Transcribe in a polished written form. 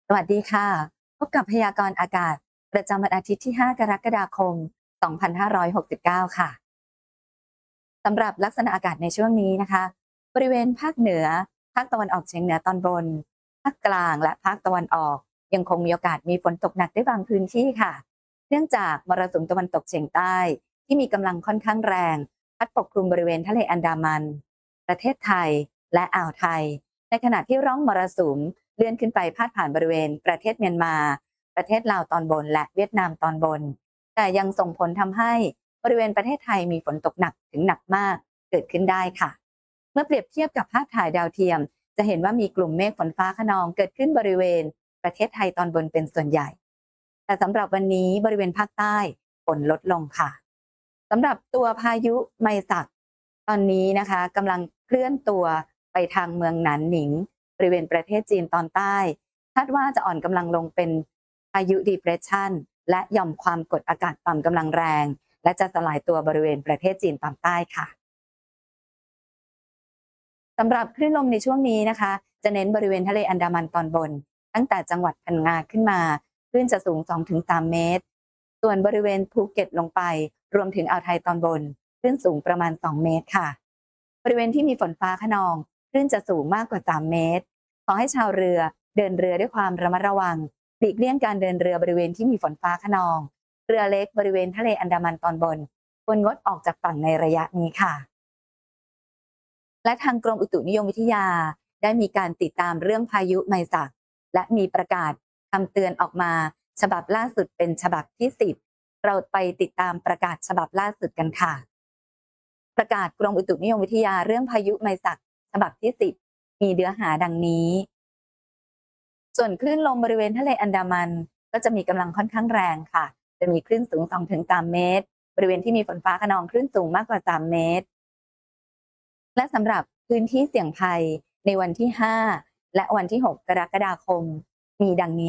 สวัสดีค่ะพบกับพยากรณ์อากาศประจำวันอาทิตย์ที่ 5 กรกฎาคม 2569 ค่ะสำหรับลักษณะอากาศในช่วงนี้นะคะบริเวณภาคเหนือภาคตะวันออกเฉียงเหนือตอนบนภาคกลางและภาคตะวันออกยังคงมีโอกาสมีฝนตกหนักได้บางพื้นที่ค่ะเนื่องจากมรสุมตะวันตกเฉียงใต้ที่มีกำลังค่อนข้างแรงพัดปกคลุมบริเวณทะเลอันดามันประเทศไทยและอ่าวไทยในขณะที่ร่องมรสุมเลื่อนขึ้นไปพาดผ่านบริเวณประเทศเมียนมาประเทศลาวตอนบนและเวียดนามตอนบนแต่ยังส่งผลทำให้บริเวณประเทศไทยมีฝนตกหนักถึงหนักมากเกิดขึ้นได้ค่ะเมื่อเปรียบเทียบกับภาพถ่ายดาวเทียมจะเห็นว่ามีกลุ่มเมฆฝนฟ้าคะนองเกิดขึ้นบริเวณประเทศไทยตอนบนเป็นส่วนใหญ่แต่สำหรับวันนี้บริเวณภาคใต้ฝนลดลงค่ะสำหรับตัวพายุไมศักตอนนี้นะคะกำลังเคลื่อนตัวไปทางเมืองหนานหนิงบริเวณประเทศจีนตอนใต้คาดว่าจะอ่อนกำลังลงเป็นพายุ depression และหย่อมความกดอากาศต่ำกำลังแรงและจะสลายตัวบริเวณประเทศจีนตอนใต้ค่ะสำหรับคลื่นลมในช่วงนี้นะคะจะเน้นบริเวณทะเลอันดามันตอนบนตั้งแต่จังหวัดพังงาขึ้นมาคลื่นจะสูง 2-3 เมตรส่วนบริเวณภูเก็ตลงไปรวมถึงอ่าวไทยตอนบนคลื่นสูงประมาณ 2 เมตรค่ะบริเวณที่มีฝนฟ้าคะนองคลื่นจะสูงมากกว่า 3 เมตรขอให้ชาวเรือเดินเรือด้วยความระมัดระวังหลีกเลี่ยงการเดินเรือบริเวณที่มีฝนฟ้าคะนองเรือเล็กบริเวณทะเลอันดามันตอนบนควรงดออกจากฝั่งในระยะนี้ค่ะ และทางกรมอุตุนิยมวิทยาได้มีการติดตามเรื่องพายุไมศักและมีประกาศคำเตือนออกมาฉบับล่าสุดเป็นฉบับที่10เราไปติดตามประกาศฉบับล่าสุดกันค่ะประกาศกรมอุตุนิยมวิทยาเรื่องพายุไมศักฉบับที่10มีเนื้อหาดังนี้ส่วนคลื่นลมบริเวณทะเลอันดามันก็จะมีกำลังค่อนข้างแรงค่ะจะมีคลื่นสูง 2-3 เมตรบริเวณที่มีฝนฟ้าคะนองคลื่นสูงมากกว่า 3 เมตร และสำหรับพื้นที่เสี่ยงภัยในวันที่ 5 และวันที่ 6 กรกฎาคมมีดังนี้